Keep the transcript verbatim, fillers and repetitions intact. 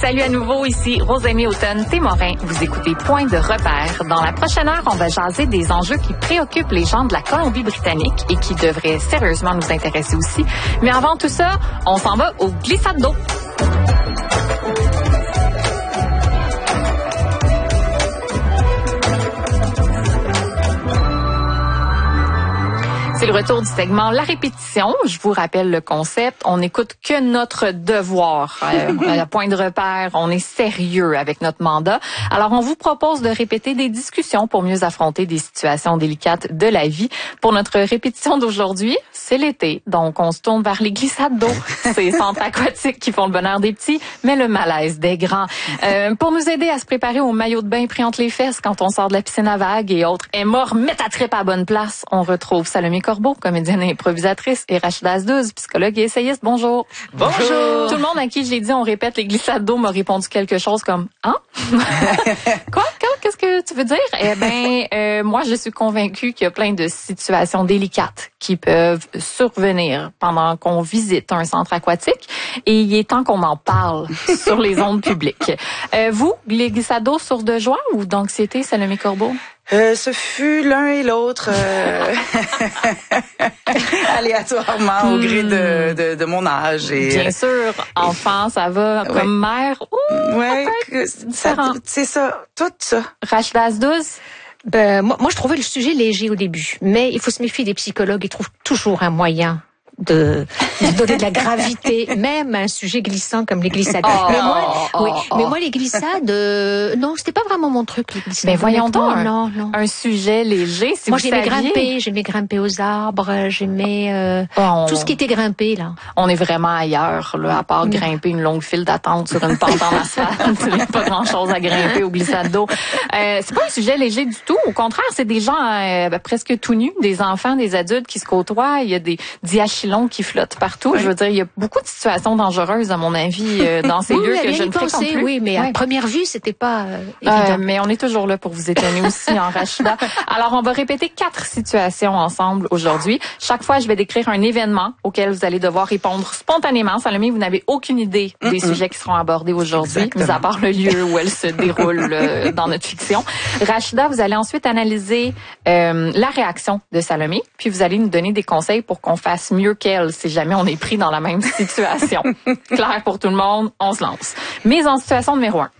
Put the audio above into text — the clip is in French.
Salut à nouveau, ici Rosemée Automne-Témorin. Vous écoutez Point de repère. Dans la prochaine heure, on va jaser des enjeux qui préoccupent les gens de la Colombie-Britannique et qui devraient sérieusement nous intéresser aussi. Mais avant tout ça, on s'en va au glissade d'eau. C'est le retour du segment La répétition. Je vous rappelle le concept. On n'écoute que notre devoir. Euh, à point de repère, on est sérieux avec notre mandat. Alors, on vous propose de répéter des discussions pour mieux affronter des situations délicates de la vie. Pour notre répétition d'aujourd'hui, c'est l'été. Donc, on se tourne vers les glissades d'eau. C'est les centres aquatiques qui font le bonheur des petits, mais le malaise des grands. Euh, pour nous aider à se préparer au maillot de bain pris entre les fesses quand on sort de la piscine à vagues et autres, est mort, mets ta tripe à bonne place. On retrouve Salomé Corbeau, comédienne et improvisatrice, et Rachida Azdouz, psychologue et essayiste. Bonjour. Bonjour. Tout le monde à qui j'ai dit on répète les glissades d'eau m'a répondu quelque chose comme « Hein? » Quoi? Qu'est-ce que tu veux dire? Eh ben, euh, moi, je suis convaincue qu'il y a plein de situations délicates qui peuvent survenir pendant qu'on visite un centre aquatique et il est temps qu'on en parle sur les ondes publiques. Euh, vous, les glissades d'eau, source de joie ou d'anxiété, Salomé Corbeau? Euh, ce fut l'un et l'autre, euh, aléatoirement, au gré de, de, de mon âge. Et, bien sûr, enfant, ça va. Ouais. Comme mère, ouh, ouais, ça, c'est ça, tout ça. Rachida Azdouz? Ben, moi, moi, je trouvais le sujet léger au début, mais il faut se méfier des psychologues. Ils trouvent toujours un moyen de, de donner de la gravité, même à un sujet glissant comme les glissades. Oh, mais moi, oh, oui, oh. mais moi, les glissades, euh, non, c'était pas vraiment mon truc, les glissades. Mais voyons donc, un, non, non. un sujet léger, si moi, vous j'aimais saviez. grimper, j'aimais grimper aux arbres, j'aimais euh, on, tout ce qui était grimpé, là. On est vraiment ailleurs, là, à part grimper une longue file d'attente sur une pente en asphalte. Il n'y a pas grand-chose à grimper aux glissades d'eau. Euh, c'est pas un sujet léger du tout. Au contraire, c'est des gens euh, presque tout nus, des enfants, des adultes qui se côtoient. Il y a des diachylons qui flottent partout. Oui. Je veux dire, il y a beaucoup de situations dangereuses, à mon avis, euh, dans ces oui, lieux oui, que je ne fréquente plus. Oui, mais oui. à première vue, c'était pas euh, évident. Euh, mais on est toujours là pour vous étonner aussi, en Rachida. Alors, on va répéter quatre situations ensemble aujourd'hui. Chaque fois, je vais décrire un événement auquel vous allez devoir répondre spontanément. Salomé, vous n'avez aucune idée des mm-mm. sujets qui seront abordés aujourd'hui, mis à part le lieu où elle se déroule euh, dans notre fiction. Rachida, vous allez ensuite analyser euh, la réaction de Salomé, puis vous allez nous donner des conseils pour qu'on fasse mieux qu'elle si jamais on est pris dans la même situation. Clair pour tout le monde, on se lance. Mise en situation numéro un.